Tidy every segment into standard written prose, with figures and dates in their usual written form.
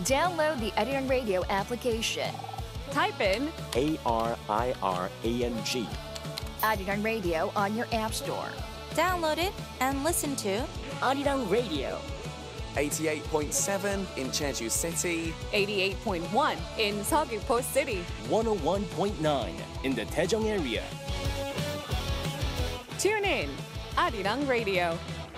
Download the Arirang Radio application. Type in ARIRANG. Arirang Radio on your app store. Download it and listen to Arirang Radio. 88.7 in Jeju City, 88.1 in Seogwipo City, 101.9 in the Daejeong area. Tune in, Arirang Radio.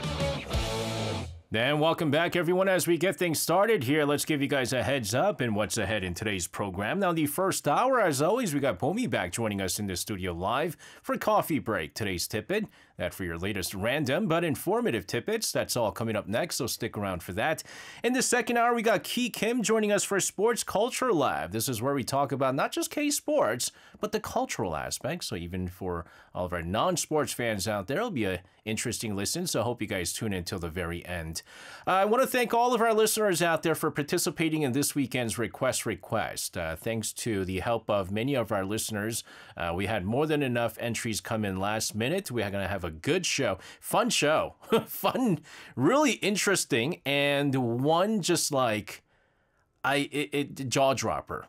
And welcome back, everyone. As we get things started here, let's give you guys a heads up in what's ahead in today's program. Now, the first hour, as always, we got Pomi back joining us in the studio live for Coffee Break. Today's tidbit, that for your latest random but informative tidbits. That's all coming up next, so stick around for that. In the second hour, we got Ki Kim joining us for Sports Culture Lab. This is where we talk about not just K-sports, but the cultural aspect. So even for all of our non-sports fans out there, it'll be an interesting listen. So I hope you guys tune in till the very end. I want to thank all of our listeners out there for participating in this weekend's Request. Thanks to the help of many of our listeners, we had more than enough entries come in last minute. We are going to have a good show, fun, really interesting, and one just like jaw dropper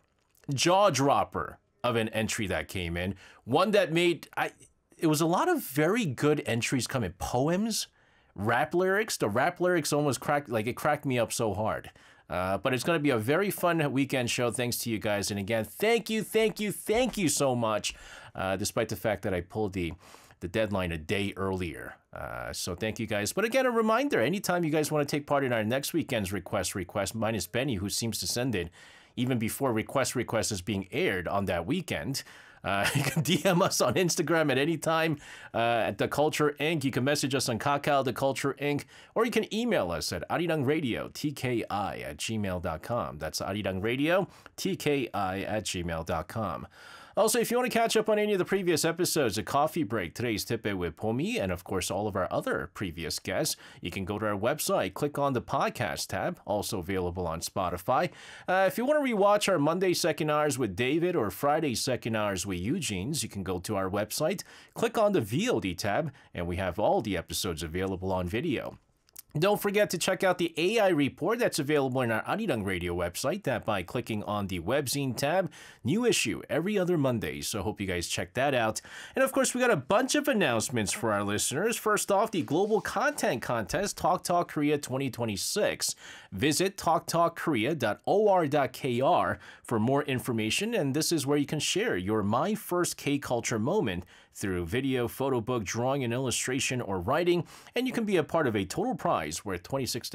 of an entry that came in. One that made it was a lot of very good entries come in. Poems, rap lyrics. The rap lyrics almost cracked me up so hard. But it's going to be a very fun weekend show. Thanks to you guys. And again, thank you so much. Despite the fact that I pulled the deadline a day earlier. So thank you guys. But again, a reminder, anytime you guys want to take part in our next weekend's request, minus Benny, who seems to send it even before request is being aired on that weekend. You can DM us on Instagram at any time at The Culture Inc. You can message us on Kakao, The Culture Inc. Or you can email us at arirangradio@tki@gmail.com. That's arirangradio@tki@gmail.com. Also, if you want to catch up on any of the previous episodes of Coffee Break, today's Tippe with Pomi, and of course all of our other previous guests, you can go to our website, click on the podcast tab, also available on Spotify. If you want to rewatch our Monday second hours with David or Friday second hours with Eugene's, you can go to our website, click on the VOD tab, and we have all the episodes available on video. Don't forget to check out the AI report that's available in our Arirang Radio website. That by clicking on the webzine tab. New issue every other Monday, so I hope you guys check that out. And of course, we got a bunch of announcements for our listeners. First off, the Global Content Contest, Talk Talk Korea 2026. Visit talktalkkorea.or.kr for more information, and this is where you can share your My First K-Culture moment through video, photo book, drawing, and illustration, or writing, and you can be a part of a total prize worth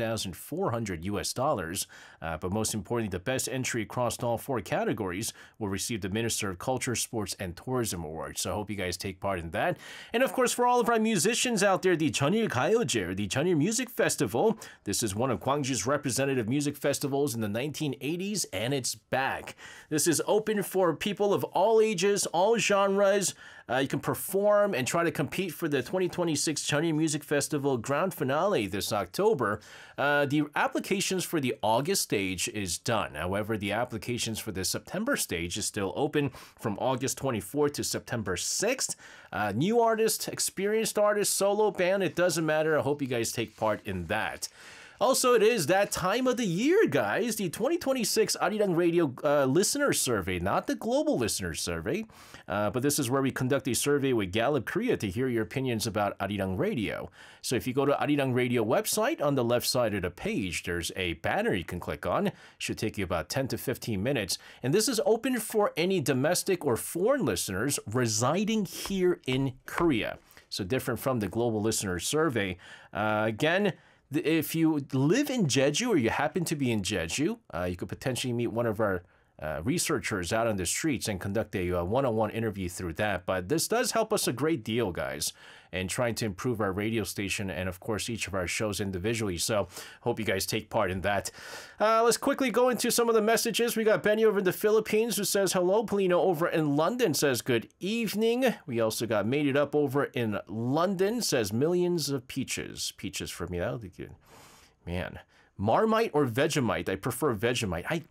$26,400. But most importantly, the best entry across all four categories will receive the Minister of Culture, Sports, and Tourism Award. So I hope you guys take part in that. And of course, for all of our musicians out there, the Jeonnil Gayeoje, the Jeonnil Music Festival. This is one of Gwangju's representative music festivals in the 1980s, and it's back. This is open for people of all ages, all genres. You can perform and try to compete for the 2026 Jeonnil Music Festival Grand Finale this October. The applications for the August stage is done. However, the applications for the September stage is still open from August 24th to September 6th. New artist, experienced artist, solo band, it doesn't matter. I hope you guys take part in that. Also, it is that time of the year, guys. The 2026 Arirang Radio listener survey, not the global listener survey, but this is where we conduct a survey with Gallup Korea to hear your opinions about Arirang Radio. So if you go to Arirang Radio website, on the left side of the page, there's a banner you can click on. Should take you about 10 to 15 minutes. And this is open for any domestic or foreign listeners residing here in Korea. So different from the global listener survey. Again, if you live in Jeju or you happen to be in Jeju, you could potentially meet one of our researchers out on the streets and conduct a one-on-one interview through that. But this does help us a great deal, guys, in trying to improve our radio station and, of course, each of our shows individually. So hope you guys take part in that. Let's quickly go into some of the messages. We got Benny over in the Philippines who says hello. Polino over in London says good evening. We also got Made It Up over in London says millions of peaches. Peaches for me. That would be good. Man. Marmite or Vegemite? I prefer Vegemite.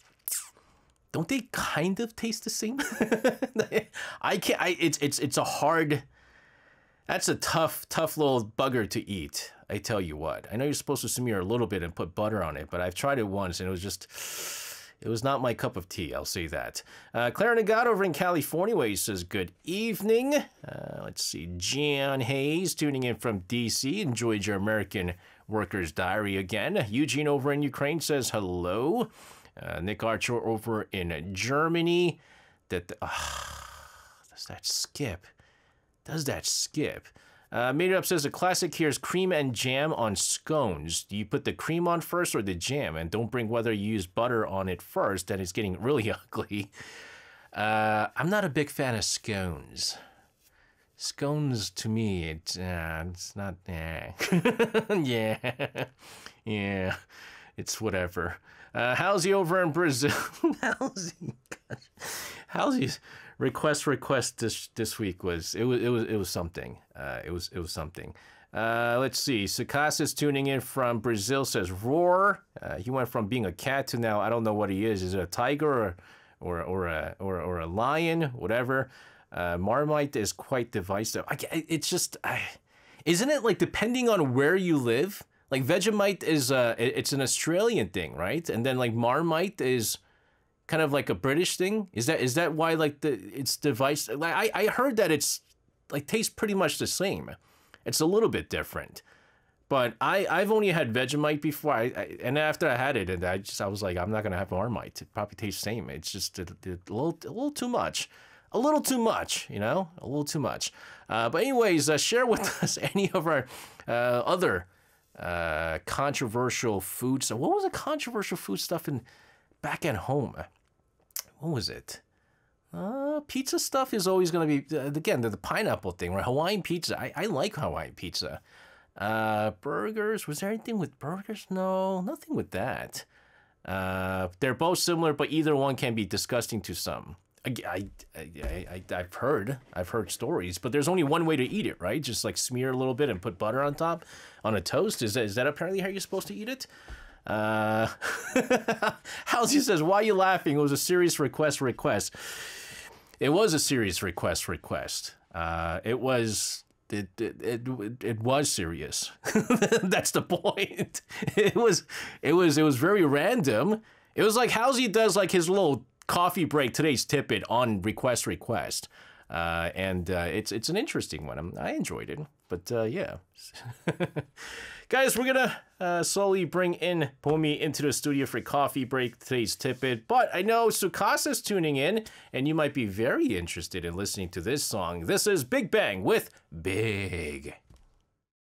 Don't they kind of taste the same? I can't. It's a hard. That's a tough little bugger to eat. I tell you what, I know you're supposed to smear a little bit and put butter on it, but I've tried it once and it was not my cup of tea, I'll say that. Clara Nagata over in California says, good evening. Let's see, Jan Hayes tuning in from DC. Enjoyed your American Workers' Diary again. Eugene over in Ukraine says hello. Nick Archer over in Germany. Does that skip? Made It Up says the classic here is cream and jam on scones. Do you put the cream on first or the jam? And don't bring whether you use butter on it first. That is getting really ugly. I'm not a big fan of scones. Scones to me, it's not. Yeah, it's whatever. Halsey over in Brazil. Halsey's request this week was something. It was something. Let's see. Sukasa's tuning in from Brazil says roar. He went from being a cat to now I don't know what he is. Is it a tiger or a lion? Whatever. Marmite is quite divisive. It's just, isn't it like depending on where you live? Like Vegemite is it's an Australian thing, right? And then like Marmite is kind of like a British thing. Is that why like it's divisive? Like I heard that it's like tastes pretty much the same. It's a little bit different. But I've only had Vegemite before, and after I had it, and I was like, I'm not gonna have Marmite. It probably tastes the same. It's just a little too much. A little too much, you know? A little too much. But anyways, share with us any of our other controversial food stuff. What was the controversial food stuff back at home? What was it? Pizza stuff is always going to be, again, the pineapple thing, right? Hawaiian pizza. I like Hawaiian pizza. Burgers. Was there anything with burgers? No, nothing with that. They're both similar, but either one can be disgusting to some. I've heard stories, but there's only one way to eat it, right? Just like smear a little bit and put butter on top on a toast. Is that apparently how you're supposed to eat it? Halsey says, why are you laughing? It was a serious request. It was a serious request. It was serious. That's the point. It was very random. It was like Halsey does like his little coffee break, today's Tippet on request. And it's an interesting one. I enjoyed it, but yeah. Guys, we're gonna slowly bring in Pomi into the studio for coffee break, today's Tippet. But I know Sukasa's tuning in, and you might be very interested in listening to this song. This is Big Bang with Big.